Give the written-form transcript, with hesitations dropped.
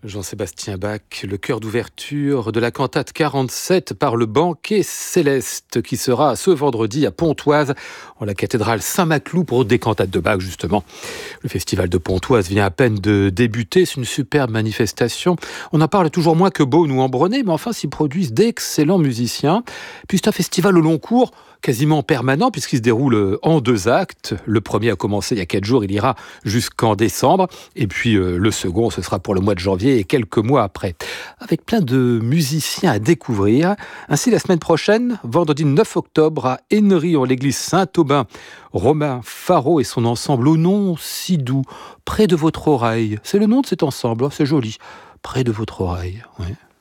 Jean-Sébastien Bach, le chœur d'ouverture de la cantate 47 par le Banquet Céleste qui sera ce vendredi à Pontoise en la cathédrale Saint-Maclou pour des cantates de Bach justement. Le festival de Pontoise vient à peine de débuter, c'est une superbe manifestation. On en parle toujours moins que Beaune ou Ambronay, mais enfin s'y produisent d'excellents musiciens. Puis c'est un festival au long cours, quasiment permanent puisqu'il se déroule en 2 actes. Le premier a commencé il y a 4 jours, il ira jusqu'en décembre. Et puis le second, ce sera pour le mois de janvier et quelques mois après. Avec plein de musiciens à découvrir. Ainsi, la semaine prochaine, vendredi 9 octobre, à Hennery, en l'église Saint-Aubin, Romain Faro et son ensemble Au nom si doux, près de votre oreille. C'est le nom de cet ensemble, c'est joli. Près de votre oreille, ouais.